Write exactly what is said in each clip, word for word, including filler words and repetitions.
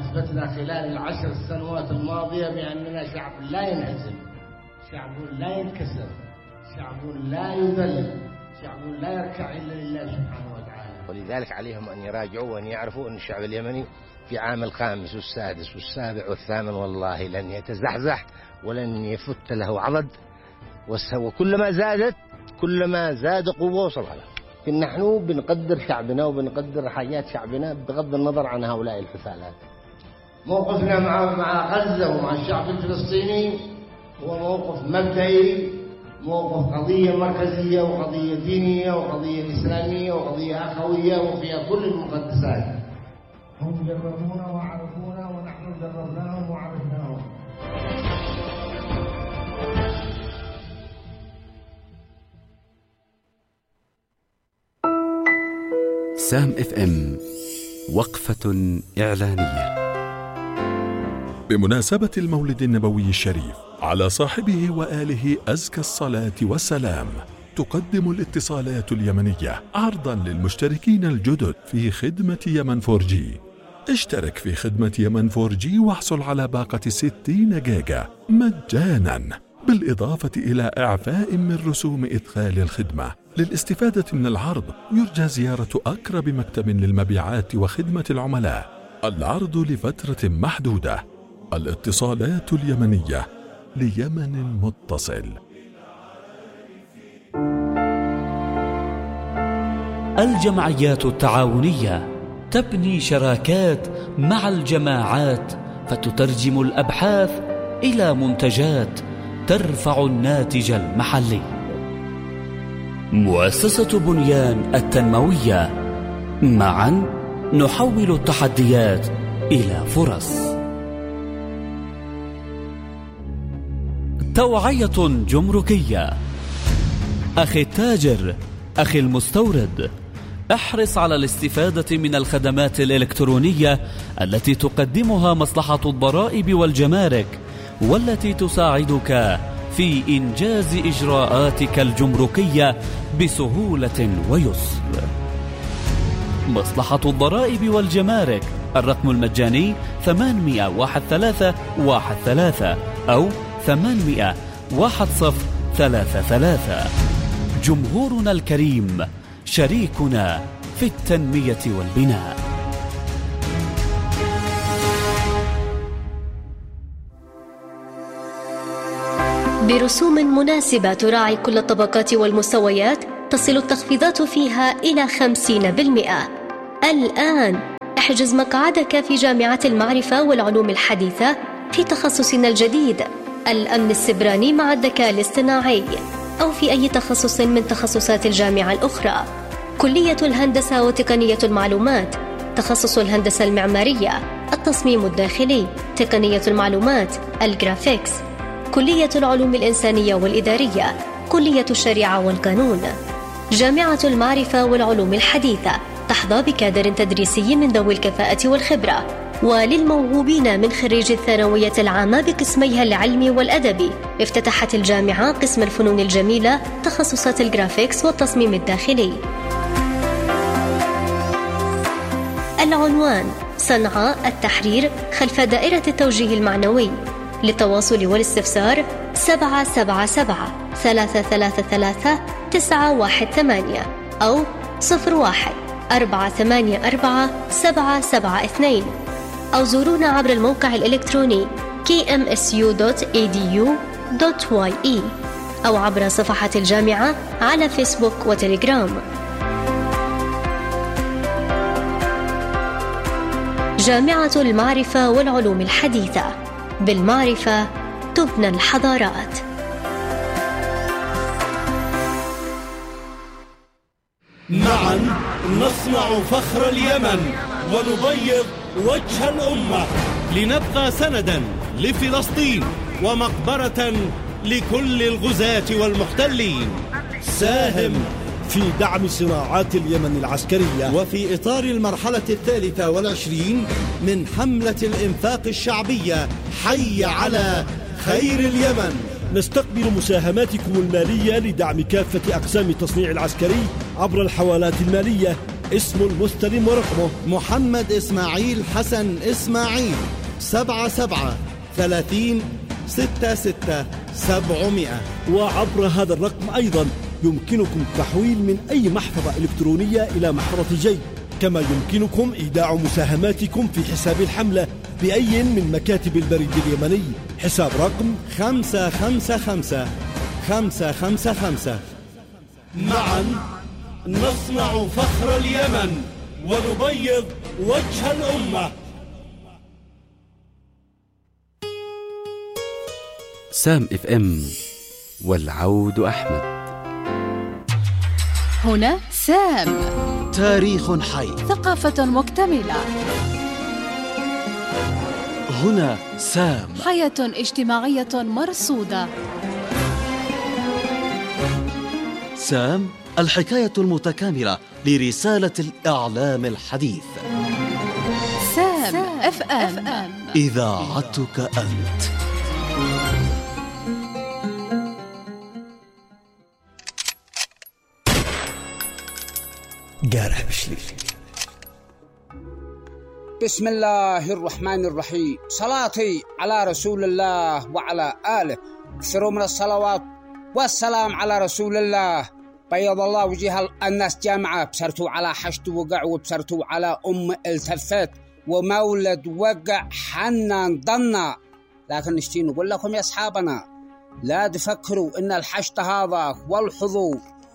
وأثبتنا خلال العشر سنوات الماضية بأننا شعب لا ينهزم، شعب لا ينكسر، شعب لا يذل، شعب لا يركع إلا لله سبحانه وتعالى. ولذلك عليهم أن يراجعوا وأن يعرفوا أن الشعب اليمني في عام الخامس والسادس والسابع والثامن والله لن يتزحزح ولن يفت له عضد، وكلما زادت كلما زاد قوة وصلها. نحن بنقدر شعبنا وبنقدر حياة شعبنا بغض النظر عن هؤلاء الحثالات. موقفنا مع مع غزة ومع الشعب الفلسطيني هو موقف مبدئي، موقف قضية مركزية وقضية دينية وقضية إسلامية وقضية أخوية وفيها كل المقدسات. هم جربونا وعرفونا ونحن جربناهم وعرفناهم. سام اف ام وقفة إعلانية. بمناسبة المولد النبوي الشريف على صاحبه وآله أزكى الصلاة والسلام، تقدم الاتصالات اليمنية عرضا للمشتركين الجدد في خدمة يمن فور جي. اشترك في خدمة يمن فور جي واحصل على باقة ستين جيجا مجانا، بالإضافة إلى إعفاء من رسوم إدخال الخدمة. للاستفادة من العرض يرجى زيارة أقرب مكتب للمبيعات وخدمة العملاء. العرض لفترة محدودة. الاتصالات اليمنية ليمن متصل. الجمعيات التعاونية تبني شراكات مع الجماعات فتترجم الأبحاث إلى منتجات ترفع الناتج المحلي. مؤسسة بنيان التنموية، معا نحول التحديات إلى فرص. توعية جمركية. أخي التاجر، أخي المستورد، احرص على الاستفادة من الخدمات الإلكترونية التي تقدمها مصلحة الضرائب والجمارك، والتي تساعدك في إنجاز إجراءاتك الجمركية بسهولة ويسر. مصلحة الضرائب والجمارك، الرقم المجاني ثمانمئة واحد ثلاثة واحد ثلاثة أو ثمانمئة واحد صفر ثلاثة ثلاثة. جمهورنا الكريم شريكنا في التنمية والبناء. برسوم مناسبة تراعي كل الطبقات والمستويات، تصل التخفيضات فيها إلى خمسين بالمئة. الآن احجز مقعدك في جامعة المعرفة والعلوم الحديثة في تخصصنا الجديد الأمن السبراني مع الذكاء الاصطناعي، أو في أي تخصص من تخصصات الجامعة الأخرى. كلية الهندسة وتقنية المعلومات، تخصص الهندسة المعمارية، التصميم الداخلي، تقنية المعلومات، الجرافيكس، كلية العلوم الإنسانية والإدارية، كلية الشريعة والقانون. جامعة المعرفة والعلوم الحديثة تحظى بكادر تدريسي من ذوي الكفاءة والخبرة. وللموهوبين من خريج الثانوية العامة بقسميها العلمي والأدبي، افتتحت الجامعة قسم الفنون الجميلة، تخصصات الجرافيكس والتصميم الداخلي. العنوان: صنعاء التحرير خلف دائرة التوجيه المعنوي. للتواصل والاستفسار سبعة سبعة سبعة ثلاثة ثلاثة ثلاثة تسعة واحد ثمانية أو صفر واحد أربعة ثمانية أربعة سبعة سبعة اثنين، أو زورونا عبر الموقع الإلكتروني كي إم إس يو دوت إي دي يو دوت واي إي أو عبر صفحة الجامعة على فيسبوك وتليجرام. جامعة المعرفة والعلوم الحديثة، بالمعرفة تبنى الحضارات. معا نصنع فخر اليمن ونبيض وجه الأمة، لنبقى سندا لفلسطين ومقبرة لكل الغزاة والمحتلين. ساهم في دعم صناعات اليمن العسكرية، وفي إطار المرحلة الثالثة والعشرين من حملة الإنفاق الشعبية حي على خير اليمن. نستقبل مساهماتكم المالية لدعم كافة أقسام التصنيع العسكري عبر الحوالات المالية اسم المستلم ورقمه محمد إسماعيل حسن إسماعيل سبعة سبعة ثلاثين ستة ستة سبعمائة. وعبر هذا الرقم أيضا يمكنكم التحويل من أي محفظة إلكترونية إلى محفظة جي، كما يمكنكم إيداع مساهماتكم في حساب الحملة بأي من مكاتب البريد اليمني. حساب رقم خمسة خمسة خمسة خمسة خمسة خمسة. معا نصنع فخر اليمن ونبيض وجه الأمة. سام اف ام والعود أحمد. هنا سام، تاريخ حي، ثقافة مكتملة. هنا سام، حياة اجتماعية مرصودة. سام، الحكاية المتكاملة لرسالة الإعلام الحديث. سام اف ام، إذاعتك أنت. قارح بشليل. بسم الله الرحمن الرحيم. صلاتي على رسول الله وعلى آله، اكثروا من الصلوات والسلام على رسول الله. بيض الله وجه الناس جامعة، بسرتوا على حشد وقع، وبسرتوا على أم التفت ومولد وقع حنان ضنا. لكن نشتي نقول لكم يا أصحابنا، لا تفكروا إن الحشد هذا والحضور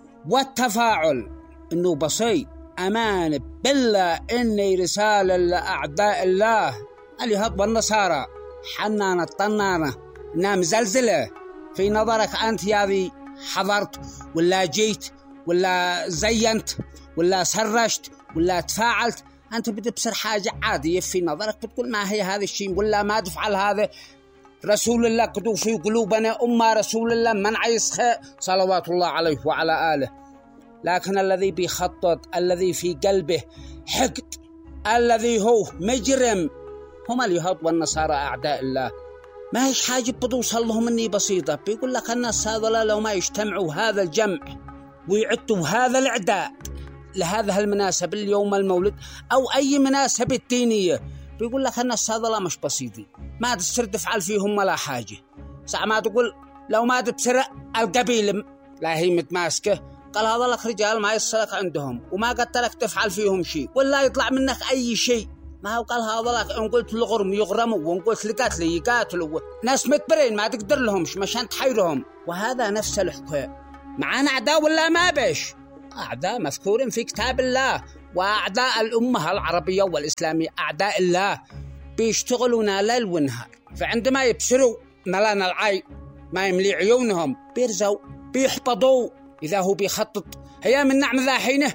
والتفاعل إنه بسيط. أمان بالله إني رسالة لأعداء الله اليهود والنصارى حنان الطنانة إنها مزلزلة في نظرك أنت يا ذي. حضرت ولا جيت ولا زينت ولا سرشت ولا تفاعلت، أنت بتبصر حاجة عادية في نظرك، بتقول ما هي هذا الشيء ولا ما تفعل هذا. رسول الله كتب في قلوبنا أمة رسول الله من عيسخ صلوات الله عليه وعلى آله. لكن الذي بيخطط، الذي في قلبه حقد، الذي هو مجرم، هم اليهود والنصارى أعداء الله. ما هيش حاجة بتوصل لهم إني بسيطة. بيقول لك الناس هذا لو ما يجتمعوا هذا الجمع ويعدوا هذا الإعداد لهذا المناسبة اليوم المولد أو أي مناسبة دينية، بيقول لك الناس هذا مش بسيطين، ما تصير تفعل فيهم ولا حاجة. ساعة ما تقول لو ما تبصر القبيلة لا هي متماسكة، قال هذا لك رجال ما يصلك عندهم وما قلت لك تفعل فيهم شيء ولا يطلع منك أي شيء. ما هو قال هذا لك إن قلت لغرم يغرموا وإن قلت لقاتل يقاتلوا، ناس متبرين ما تقدر لهمش مشان تحيرهم. وهذا نفس الحكاية معانا أعداء ولا ما بيش؟ أعداء مذكورين في كتاب الله، وأعداء الأمة العربية والإسلامية أعداء الله بيشتغلونا ليل ونهار. فعندما يبصروا ملان العين ما يملي عيونهم بيرزوا بيحبطوا. إذا هو بيخطط هي من نعم ذا حينه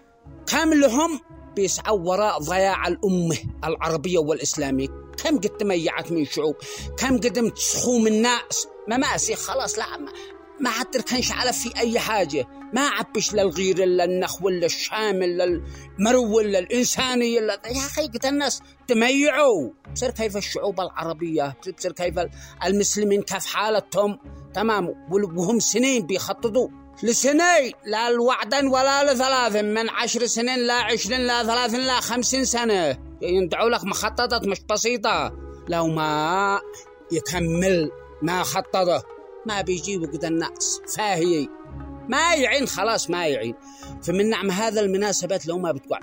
كاملهم بيسعوا وراء ضياع الأمة العربية والإسلامية. كم قد تميعت من شعوب، كم قدمت سخوم الناس مماسي خلاص، لا ما, ما عاد تركنش على في أي حاجة، ما عبش للغير إلا النخو إلا الشام إلا المرو إلا الإنساني إلا يا أخي قد الناس تميعوا. بصير كيف الشعوب العربية، بصير كيف المسلمين كيف حالتهم تمام، وهم سنين بيخططوا لسنين لا الوعدا ولا لثلاث، من عشر سنين لا عشرين لا ثلاث لا خمسين سنة يندعوا لك مخططات مش بسيطة. لو ما يكمل ما خططه ما بيجيبوا قد الناس فاهي ما يعين خلاص ما يعين. فمن نعم هذا المناسبات لو ما بتقع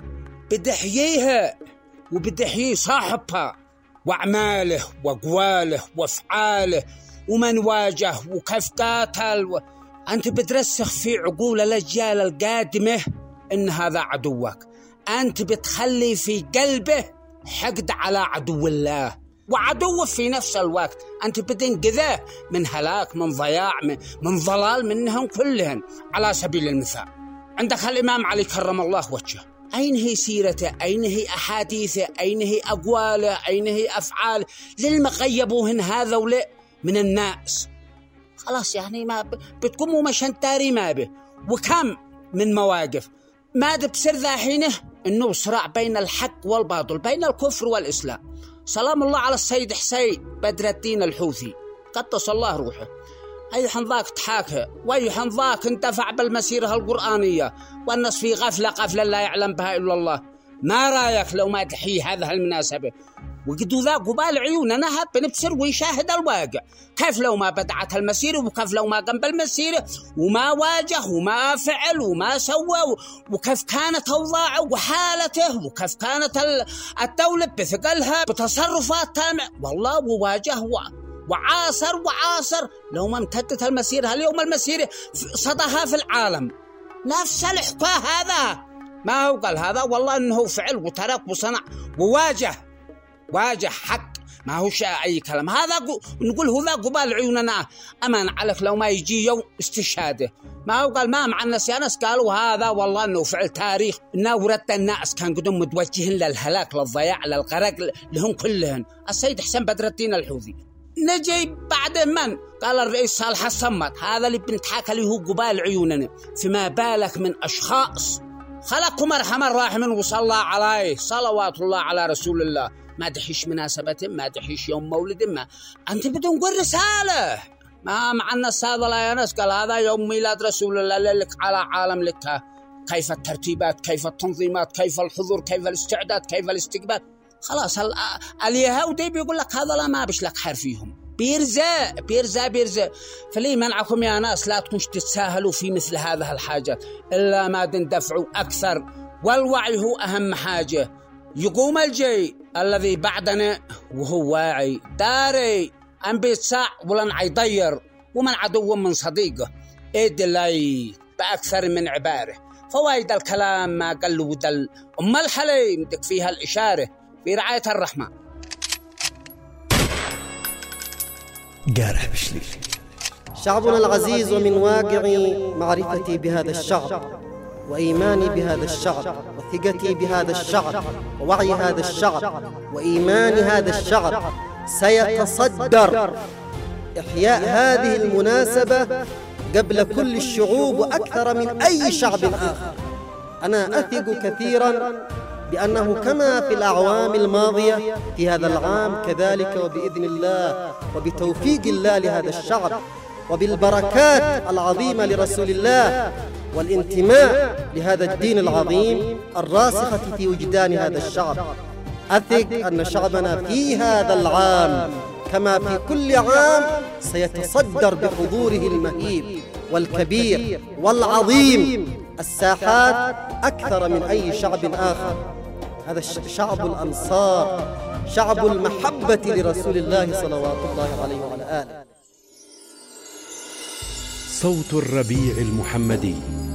بدحييها وبدحيي صاحبها وأعماله وقواله وأفعاله ومن واجه وكيف قاتل و... أنت بترسخ في عقول الأجيال القادمة إن هذا عدوك، أنت بتخلي في قلبه حقد على عدو الله وعدوه في نفس الوقت. أنت بتنقذه من هلاك، من ضياع، من, من ضلال منهم كلهم. على سبيل المثال عندك الإمام علي كرم الله وجهه، أين هي سيرته، أين هي أحاديثه، أين هي أقواله، أين هي أفعاله للمغيبوهن هذا ولا من الناس؟ خلاص يعني ما بتكون مشان تاري ما به. وكم من مواقف ما تبصر ذا حينه إنه صراع بين الحق والباطل، بين الكفر والإسلام. سلام الله على السيد حسين بدر الدين الحوثي قدس الله روحه، أيحن ذاك تحاكى وأيحن ذاك اندفع بالمسيرة القرآنية والناس في غفلة غفلة لا يعلم بها إلا الله. ما رأيك لو ما تحيي هذه المناسبة وقدوا ذا قبال عيوننا بنبصر ويشاهد الواقع، كيف لو ما بدعت المسيرة وكيف لو ما قام بالمسيرة وما واجه وما فعل وما سوى، وكيف كانت أوضاعه وحالته وكيف كانت الدولة بثقلها بتصرفات تامة والله، وواجه وعاصر وعاصر لو ما امتدت المسيرة. اليوم المسيرة صداها في العالم نفس الحكاية. هذا ما هو قال هذا والله إنه فعل وترك وصنع وواجه واجه حق، ما هو شيء أي كلام. هذا نقول هو ذا قبال عيوننا أمان عليك لو ما يجي يوم استشهاده. ما هو قال ما مع الناس يا ناس قالوا هذا والله إنه فعل تاريخ، إنه ورد الناس كان قدهم متوجهين للهلاك للضياع للغرق لهم كلهن. السيد حسين بدر الدين الحوثي نجي بعد من قال الرئيس صالح الصمت هذا اللي بنتحاكى له هو قبال عيوننا، فما بالك من أشخاص خلقهم أرحم الراحمين وصلى عليه صلوات الله على رسول الله. ما تحيش مناسبة، ما تحيش يوم مولد، ما أنت بدون قول رسالة. ما مع الناس هذا لا يا ناس قال هذا يوم ميلاد رسول الله لك على عالم لك، كيف الترتيبات، كيف التنظيمات، كيف الحضور، كيف الاستعداد، كيف الاستقبال. خلاص اليهودي بيقول لك هذا لا ما بش لك حرف فيهم بيرزا بيرزا بيرزا. فليه منعكم يا ناس لا تكونش تتساهلوا في مثل هذه الحاجات إلا ما تندفعوا أكثر، والوعي هو أهم حاجة. يقوم الجي الذي بعدنا وهو واعي داري أن بيتساع ولن عيضير ومن عدو من صديقه إيد الله بأكثر من عباره. فوايد الكلام ما قال له دل أم الحليم دك فيها الإشارة في رعاية الرحمن. قارح بشلي شعبنا العزيز، ومن واقع معرفتي بهذا الشعب وإيماني بهذا الشعب وثقتي بهذا الشعب ووعي هذا الشعب وإيمان هذا الشعب سيتصدر إحياء هذه المناسبة قبل كل الشعوب وأكثر من أي شعب آخر. أنا أثق كثيراً بأنه كما في الأعوام الماضية في هذا العام كذلك وبإذن الله وبتوفيق الله لهذا الشعب وبالبركات العظيمة لرسول الله والانتماء لهذا الدين العظيم الراسخة في وجدان هذا الشعب، أثق أن شعبنا في هذا العام كما في كل عام سيتصدر بحضوره المهيب والكبير والعظيم الساحات أكثر من أي شعب آخر. هذا شعب الأنصار، شعب المحبة لرسول الله صلوات الله عليه وعلى آله. صوت الربيع المحمدي